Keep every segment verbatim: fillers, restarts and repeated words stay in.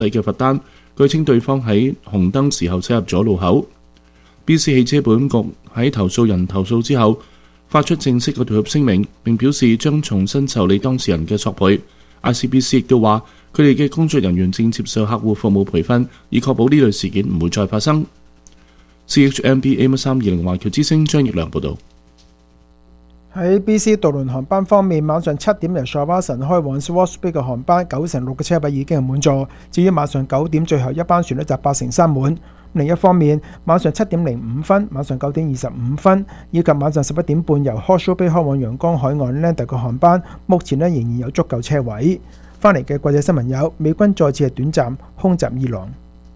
嘅罰單，據稱對方喺紅燈時候駛入咗路口。B C 汽車保險局喺投訴人投訴之後，發出正式嘅道歉聲明，並表示將重新受理當事人嘅索賠。I C B C 亦都話，佢哋嘅工作人員正接受客戶服務培訓，以確保呢類事件唔會再發生。C H M B A 三二零環球之聲張奕良報導。 喺 B C 渡輪航班方面，晚上七點由 Shawson 開往 Swartz Bay 嘅航班，九成六嘅車位已經係滿座。至於晚上九點最後一班船呢，就八成三滿。另一方面，晚上七點零五分、晚上九點二十五分以及晚上十一點半由 Horseshoe Bay 開往陽江海岸 Lander 嘅航班，目前呢仍然有足夠車位。翻嚟嘅國際新聞有：美軍再次係短暫空襲伊朗。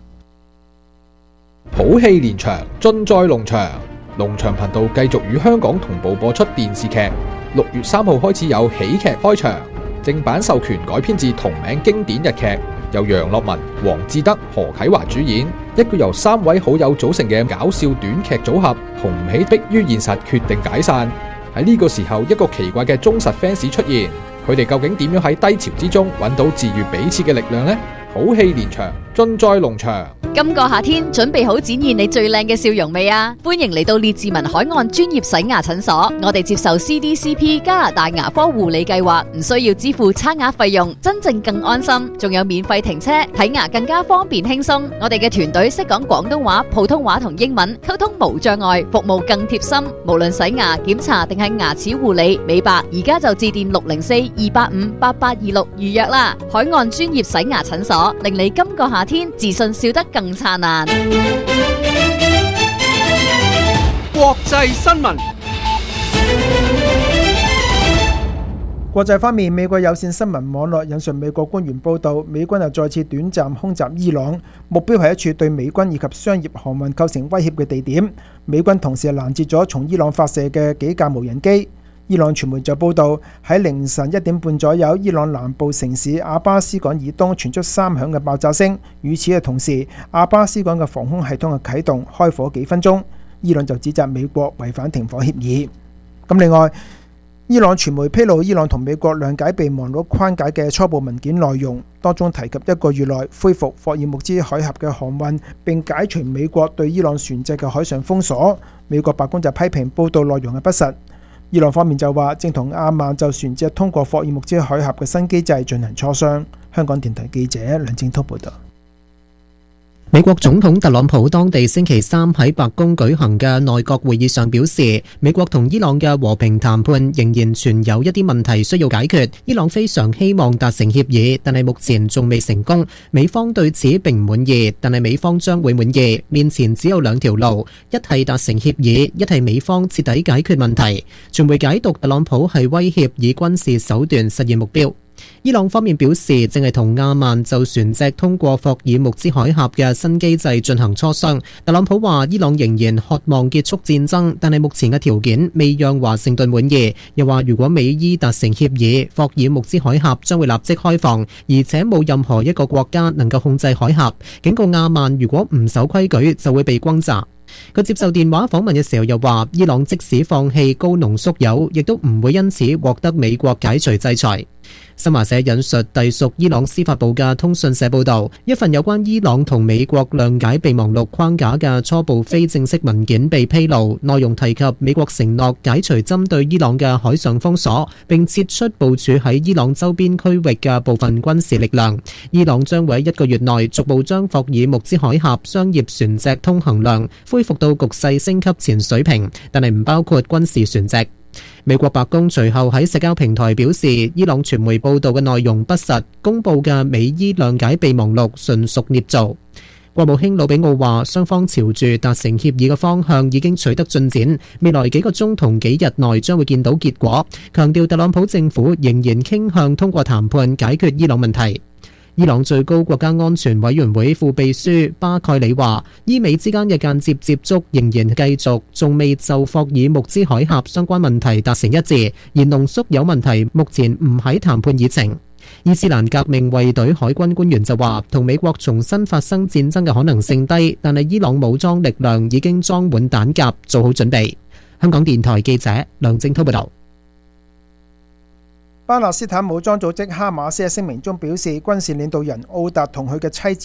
好戲連場，盡在龍翔。龍翔頻道繼續與香港同步播出電視劇。六月三號開始有喜劇開場，正版授權改編自同名經典日劇，由楊樂文、黃志德、何啟華主演，一個由三位好友組成嘅搞笑短劇組合，紅唔起迫於現實決定解散。喺呢個時候，一個奇怪嘅忠實 fans 出現，佢哋究竟點樣喺低潮之中揾到治愈彼此嘅力量呢？好戲連場，盡在龍翔。 今個夏天準備好展現你最靚嘅笑容未啊？歡迎嚟到列治文海岸專業洗牙診所，我哋接受 C D C P 加拿大牙科護理計劃，唔需要支付刷牙費用，真正更安心，仲有免費停車，睇牙更加方便輕鬆。我哋嘅團隊識講廣東話、普通話同英文，溝通無障礙，服務更貼心。無論洗牙、檢查定係牙齒護理、美白，而家就致電六零四二八五八八二六預約啦。海岸專業洗牙診所，令你今個夏天自信笑得更燦爛。 國際新聞。 國際方面，美國有線新聞網絡引述美國官員報道，美軍又再次短暫空襲伊朗，目標係一處對美軍以及商業航運構成威脅嘅地點。美軍同時攔截咗從伊朗發射嘅幾架無人機。伊朗傳媒就報道，喺凌晨一點半左右，伊朗南部城市阿巴斯港以東傳出三響嘅爆炸聲。與此嘅同時，阿巴斯港嘅防空系統嘅啟動，開火幾分鐘。伊朗就指責美國違反停火協議。咁另外，伊朗傳媒披露伊朗同美國諒解備忘錄框架嘅初步文件內容，當中提及一個月內恢復霍爾木茲海峽嘅航運，並解除美國對伊朗船隻嘅海上封鎖。美國白宮就批評報道內容係不實。伊朗方面就話正同阿曼就船隻通過霍爾木茲海峽嘅新機制進行磋商。香港電台記者梁正濤報道。 美國總統特朗普當地星期三喺白宮舉行嘅內閣會議上表示，美國同伊朗嘅和平談判仍然存有一啲問題需要解決。伊朗非常希望達成協議，但係目前仲未成功。美方對此並唔滿意，但係美方將會滿意。面前只有兩條路，一係達成協議，一係美方徹底解決問題。傳媒解讀特朗普係威脅以軍事手段實現目標。伊朗方面表示，正係同阿曼就船隻通過霍爾木茲海峽嘅新機制進行磋商。特朗普話，伊朗仍然渴望結束戰爭，但係目前嘅條件未讓華盛頓滿意。又話如果美伊達成協議，霍爾木茲海峽將會立即開放，而且冇任何一個國家能夠控制海峽。警告阿曼，如果唔守規矩，就會被轟炸。佢接受電話訪問嘅時候又話，伊朗即使放棄高濃縮鈾，亦都唔會因此獲得美國解除制裁。新華社引述隸屬伊朗司法部嘅通訊社報道，一份有關伊朗同美國諒解備忘錄框架嘅初步非正式文件被披露，內容提及美國承諾解除針對伊朗嘅海上封鎖，並撤出部署喺伊朗周邊區域嘅部分軍事力量。伊朗將會喺一個月內逐步將霍爾木茲海峽商業船隻通行量恢復到局勢升級前水平，但係唔包括軍事船隻。美國白宮隨後喺社交平台表示，伊朗傳媒報道嘅內容不實，公佈嘅美伊諒解備忘錄純屬捏造。國務卿魯比奧話，雙方朝住達成協議嘅方向已經取得進展，未來幾個鐘同幾日內將會見到結果，強調特朗普政府仍然傾向通過談判解決伊朗問題。伊朗最高國家安全委員會副秘書巴蓋里話，伊美之間嘅間接接觸仍然繼續，仲未就霍爾木茲海峽相關問題達成一致，而濃縮鈾問題目前唔喺談判議程。伊斯蘭革命衛隊海軍官員就話，同美國重新發生戰爭嘅可能性低，但係伊朗武裝力量已經裝滿彈夾，做好準備。香港電台記者梁正滔報道。 巴勒斯坦武裝組織哈馬斯喺聲明中表示，軍事領導人奧達同佢嘅妻子